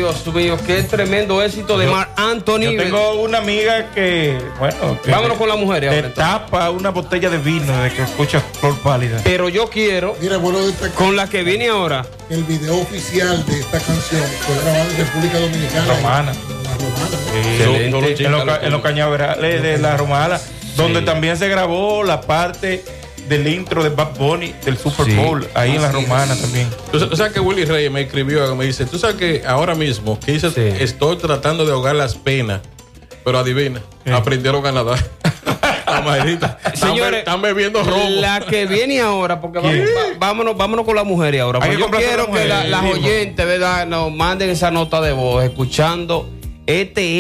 Dios mío, qué tremendo éxito de Marc Anthony. Yo tengo una amiga que, bueno, que vámonos con la mujer te ahora, tapa una botella de vino de que escucha Flor Pálida. pero yo quiero, Mira, bueno, destacar con la que viene ahora, el video oficial de esta canción fue grabado en República Dominicana. Romana. En la Romana. En los cañaverales de la Romana, donde también se grabó la parte del intro de Bad Bunny del Super Bowl, ahí en la Romana también. Tú sabes que Willy Reyes me escribió, me dice, tú sabes que ahora mismo, que dice, estoy tratando de ahogar las penas, pero adivina, aprendieron a nadar. La maderita. Señores, están bebiendo romo. La que viene ahora, porque vámonos con la mujer ahora. Hay Porque que yo complacer a quiero la mujer, que las mismo. oyentes, ¿verdad?, nos manden esa nota de voz escuchando este